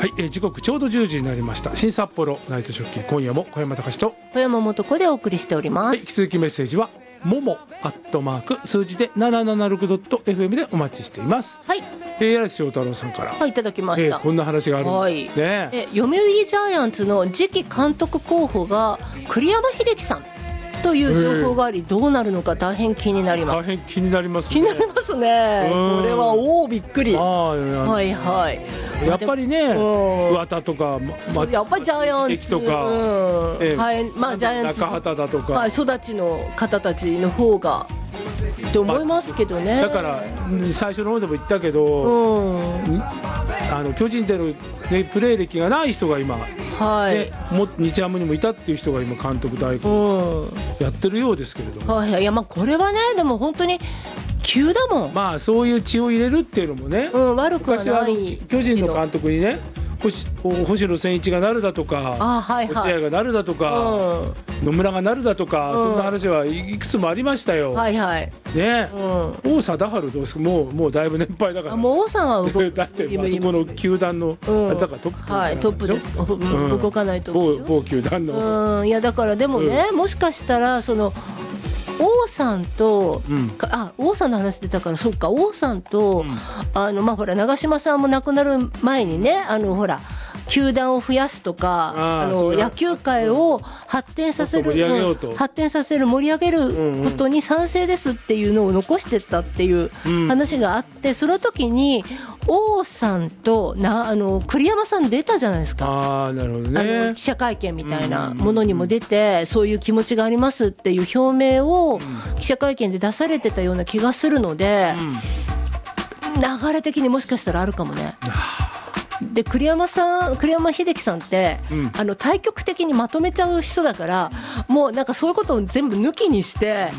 はい、時刻ちょうど10時になりました。新札幌ナイトジョッキー、今夜も小山隆と小山素子でお送りしております。 はい、引き続きメッセージはもも数字で 776.fm でお待ちしています。 はい、 柳瀬翔太郎さんから、 はい、いただきました。 こんな話があるんです、 はいね。 読売ジャイアンツの次期監督候補が栗山英樹さんという情報があり、どうなるのか大変気になります。 大変気になりますね。 気になりますね。これはびっくり。はいはい。 やっぱりね、桑田とか、 やっぱりジャイアンツとか、 はい、まあジャイアンツ中畑だとか、 はい、育ちの方たちの方がと思いますけどね。 だから最初の方でも言ったけど、巨人での、ね、プレー歴がない人が今、はい、日ハムにもいたっていう人が今監督代行やってるようですけれども、 はい、いや、まあこれはね、でも本当に急だもん。 まあそういう血を入れるっていうのもね、 悪くはない。 昔巨人の監督にね、星野千一がなるだとか、落合がなるだとか、野村がなるだとか、そんな話はいくつもありましたよ。はいはい。ね、王貞治どうですか。もうだいぶ年配だから。 もう王さんは動だってそこの球団のあれだからトップ、 はい、トップです。動かないと某球団の。 いやだからでもね、もしかしたらその王さんと、王さんの話出たから、そうか、王さんと、ほら長嶋さんも亡くなる前にね、ほら球団を増やすとか、野球界を発展させる、盛り上げることに賛成ですっていうのを残してったっていう話があって、その時に王さんと栗山さん出たじゃないですか。 なるほどね。 記者会見みたいなものにも出て、そういう気持ちがありますっていう表明を記者会見で出されてたような気がするので、流れ的にもしかしたらあるかもね。で栗山英樹さんって、対局的にまとめちゃう人だから、もうなんかそういうことを全部抜きにして、